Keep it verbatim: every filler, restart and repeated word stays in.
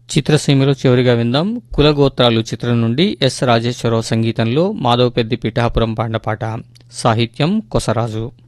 చిత్రసీమలో చివరిగా విందాం కులగోత్రాలు చిత్రం నుండి ఎస్ రాజేశ్వరరావు సంగీతంలో మాధవపెద్ది పిఠాపురం పాండపాట. సాహిత్యం కొసరాజు.